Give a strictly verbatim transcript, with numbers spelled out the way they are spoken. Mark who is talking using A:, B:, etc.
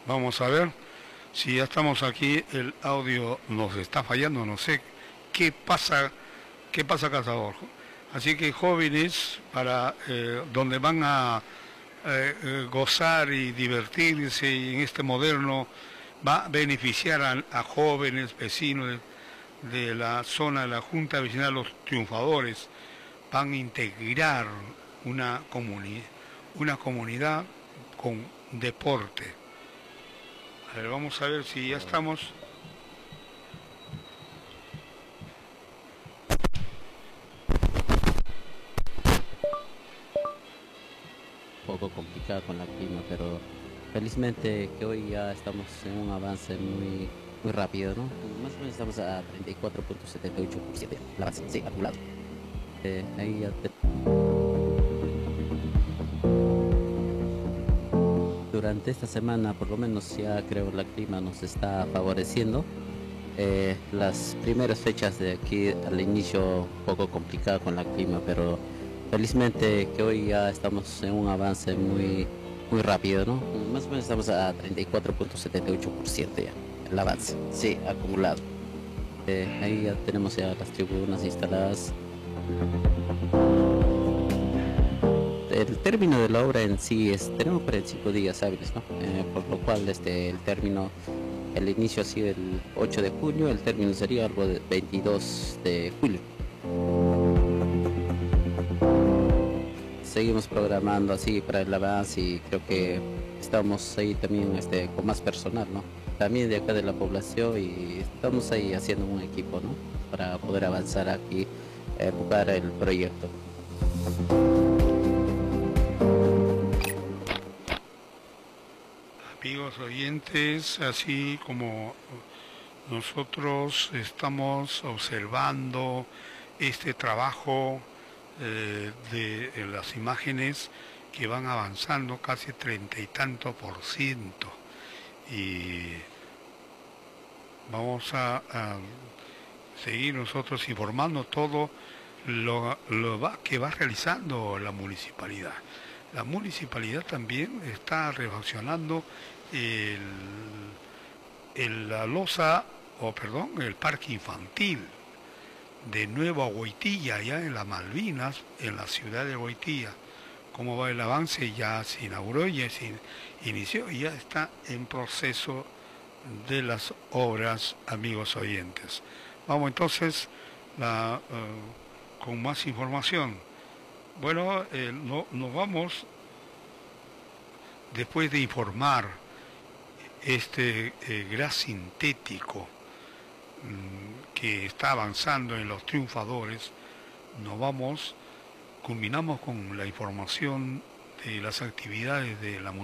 A: Vamos a ver si ya estamos aquí. El audio nos está fallando, no sé qué pasa, qué pasa, Cazador. Así que jóvenes, para eh, donde van a eh, eh, gozar y divertirse, y en este moderno va a beneficiar a, a jóvenes vecinos de, de la zona de la Junta Vecinal Los Triunfadores. Van a integrar una comunidad, una comunidad con deporte. A ver, vamos a ver si ya estamos.
B: Un poco complicada con la clima, pero felizmente que hoy ya estamos en un avance muy muy rápido, ¿no? Más o menos estamos a treinta y cuatro punto setenta y ocho por ciento el avance, sí, acumulado. Eh, ahí ya te- Durante esta semana, por lo menos ya creo la clima nos está favoreciendo. Eh, las primeras fechas de aquí al inicio un poco complicada con la clima, pero felizmente que hoy ya estamos en un avance muy muy rápido, ¿no? Más o menos estamos a treinta y cuatro punto setenta y ocho por ciento ya, el avance, sí, acumulado. Eh, ahí ya tenemos ya las tribunas instaladas. El término de la obra en sí es, tenemos cuarenta y cinco días hábiles, ¿no? Eh, por lo cual este, el término, el inicio ha sido el ocho de junio, el término sería algo de veintidós de julio. Seguimos programando así para el avance y creo que estamos ahí también este, con más personal, ¿no? También de acá de la población y estamos ahí haciendo un equipo, ¿no? Para poder avanzar aquí, eh, para el proyecto.
A: Amigos oyentes, así como nosotros estamos observando este trabajo eh, de, de las imágenes que van avanzando casi treinta y tanto por ciento, y vamos a, a seguir nosotros informando todo lo, lo va, que va realizando la municipalidad. La municipalidad también está refaccionando el, el, la losa, o perdón, el parque infantil de Nueva Goitilla, allá en las Malvinas, en la ciudad de Goitilla. ¿Cómo va el avance? Ya se inauguró, ya se inició y ya está en proceso de las obras, amigos oyentes. Vamos entonces la, uh, con más información. Bueno, eh, no, nos vamos después de informar este eh, gas sintético mmm, que está avanzando en Los Triunfadores. Nos vamos, culminamos con la información de las actividades de la